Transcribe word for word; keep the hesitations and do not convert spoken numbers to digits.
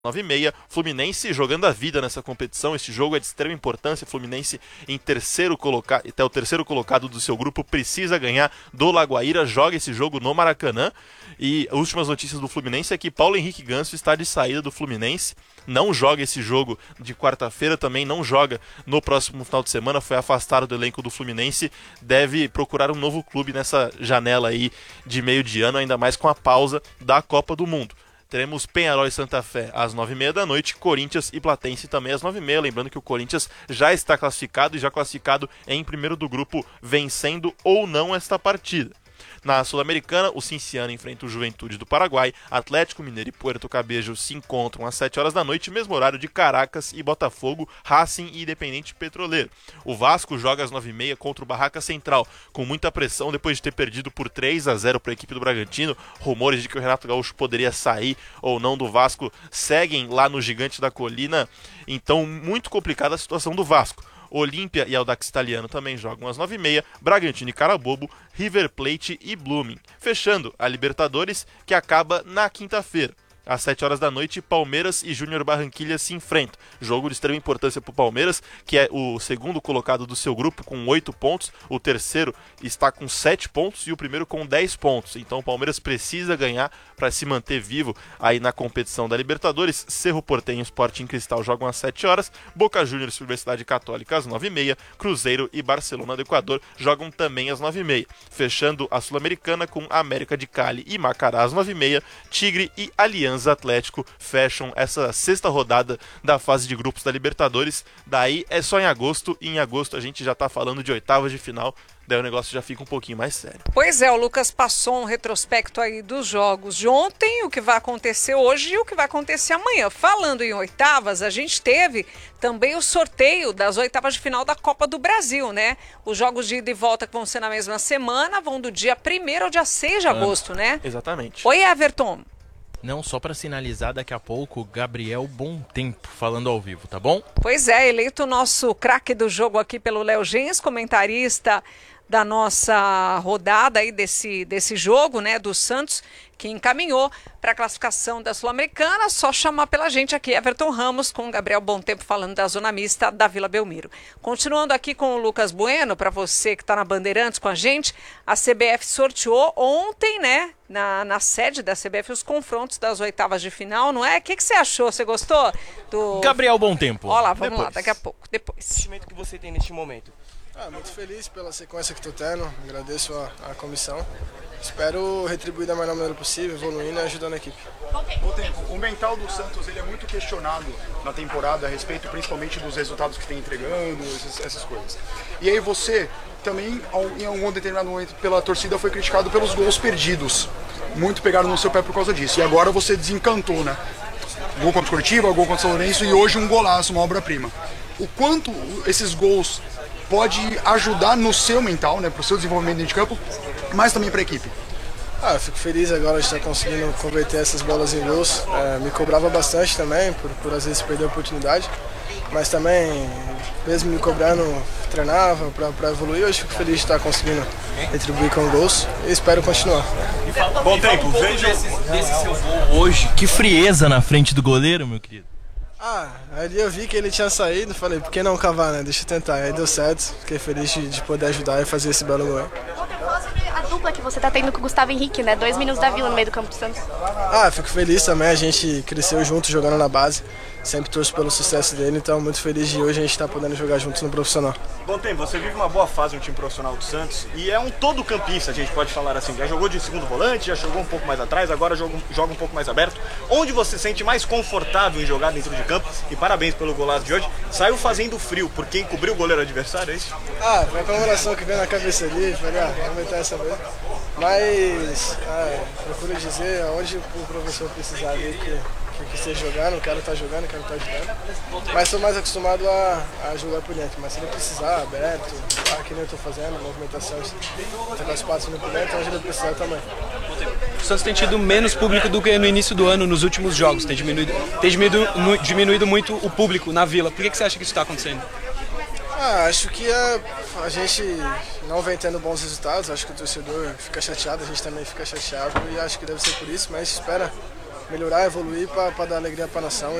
nove e meia, Fluminense jogando a vida nessa competição. Esse jogo é de extrema importância. Fluminense em terceiro colocado, até o terceiro colocado do seu grupo, precisa ganhar do Lagoaíra, joga esse jogo no Maracanã. E as últimas notícias do Fluminense é que Paulo Henrique Ganso está de saída do Fluminense, não joga esse jogo de quarta-feira, também não joga no próximo final de semana, foi afastado do elenco do Fluminense, deve procurar um novo clube nessa janela aí de meio de ano, ainda mais com a pausa da Copa do Mundo. Teremos Peñarol e Santa Fé às nove e meia da noite, Corinthians e Platense também às nove e meia. Lembrando que o Corinthians já está classificado e já classificado em primeiro do grupo, vencendo ou não esta partida. Na Sul-Americana, o Cinciano enfrenta o Juventude do Paraguai, Atlético Mineiro e Puerto Cabello se encontram às sete horas da noite, mesmo horário de Caracas e Botafogo, Racing e Independente Petroleiro. O Vasco joga às nove e meia contra o Barraca Central, com muita pressão depois de ter perdido por três a zero para a equipe do Bragantino. Rumores de que o Renato Gaúcho poderia sair ou não do Vasco seguem lá no Gigante da Colina, então muito complicada a situação do Vasco. Olímpia e Audax Italiano também jogam às nove e meia, Bragantino e Carabobo, River Plate e Blooming. Fechando a Libertadores, que acaba na quinta-feira. Às sete horas da noite, Palmeiras e Júnior Barranquilla se enfrentam. Jogo de extrema importância para o Palmeiras, que é o segundo colocado do seu grupo com oito pontos. O terceiro está com sete pontos e o primeiro com dez pontos. Então o Palmeiras precisa ganhar para se manter vivo aí na competição da Libertadores. Cerro Porteño e Sporting Cristal jogam às sete horas. Boca Juniors e Universidade Católica às nove e meia. Cruzeiro e Barcelona do Equador jogam também às nove e meia. Fechando a Sul-Americana com América de Cali e Macará às nove e meia. Tigre e Alianza Atlético fecham essa sexta rodada da fase de grupos da Libertadores. Daí é só em agosto, e em agosto a gente já tá falando de oitavas de final, daí o negócio já fica um pouquinho mais sério. Pois é, o Lucas passou um retrospecto aí dos jogos de ontem, o que vai acontecer hoje e o que vai acontecer amanhã. Falando em oitavas, a gente teve também o sorteio das oitavas de final da Copa do Brasil, né? Os jogos de ida e volta que vão ser na mesma semana vão do dia primeiro ao dia seis de agosto, né? Exatamente. Oi, Everton. Não, só para sinalizar, daqui a pouco, Gabriel Bom Tempo falando ao vivo, tá bom? Pois é, eleito o nosso craque do jogo aqui pelo Léo Gens, comentarista da nossa rodada aí desse, desse jogo, né, do Santos, que encaminhou para a classificação da Sul-Americana. Só chamar pela gente aqui, Everton Ramos, com o Gabriel Bom Tempo falando da zona mista da Vila Belmiro. Continuando aqui com o Lucas Bueno, para você que está na Bandeirantes com a gente, a C B F sorteou ontem, né, na, na sede da C B F, os confrontos das oitavas de final, não é? O que, que você achou? Você gostou? Do... Gabriel Bom Tempo. Olha lá, vamos Depois. lá, daqui a pouco, depois. O sentimento que você tem neste momento? Ah, muito feliz pela sequência que estou tendo, agradeço a, a comissão. Espero retribuir da melhor maneira possível, evoluindo e ajudando a equipe. O, tempo, o mental do Santos ele é muito questionado na temporada a respeito principalmente dos resultados que tem entregando, essas, essas coisas. E aí você também, em algum determinado momento, pela torcida foi criticado pelos gols perdidos. Muito pegaram no seu pé por causa disso. E agora você desencantou, né? Gol contra o Curitiba, gol contra o São Lourenço e hoje um golaço, uma obra-prima. O quanto esses gols pode ajudar no seu mental, né, para o seu desenvolvimento dentro de campo, mas também para a equipe? Ah, eu fico feliz agora de estar conseguindo converter essas bolas em gols. É, me cobrava bastante também, por, por às vezes perder a oportunidade, mas também, mesmo me cobrando, treinava para evoluir. Hoje fico feliz de estar conseguindo retribuir com gols e espero continuar. Bom Tempo, um veja desse, desse seu gol hoje. Que frieza na frente do goleiro, meu querido. Ah, ali eu vi que ele tinha saído, falei, por que não cavar, né? Deixa eu tentar. Aí deu certo, fiquei feliz de, de poder ajudar e fazer esse belo gol. Fala sobre a dupla que você tá tendo com o Gustavo Henrique, né? Dois minutos da Vila no meio do campo do Santos. Ah, fico feliz também, a gente cresceu junto jogando na base. Sempre torço pelo sucesso dele, então muito feliz de hoje a gente estar tá podendo jogar juntos no profissional. Bom Tempo, você vive uma boa fase no time profissional do Santos e é um todo campista, a gente pode falar assim. Já jogou de segundo volante, já jogou um pouco mais atrás, agora joga, joga um pouco mais aberto. Onde você se sente mais confortável em jogar dentro de campo? E parabéns pelo golaço de hoje. Saiu fazendo frio, por quem cobriu o goleiro adversário, é isso? Ah, foi a comemoração que veio na cabeça ali, falei, ah, vamos meter essa vez. Mas, ah, procuro dizer aonde o professor precisar ali que... que esteja jogando, quero estar jogando, quero estar ajudando. Mas sou mais acostumado a, a jogar por dentro. Mas se ele precisar, aberto, ah, que nem eu estou fazendo, movimentações, até as partes no por dentro, onde ele precisar também. O Santos tem tido menos público do que no início do ano, nos últimos jogos. Tem diminuído, tem diminuído, diminuído muito o público na Vila. Por que, que você acha que isso está acontecendo? Ah, acho que a, a gente não vem tendo bons resultados. Acho que o torcedor fica chateado, a gente também fica chateado. E acho que deve ser por isso, mas espera melhorar, evoluir para dar alegria para a nação.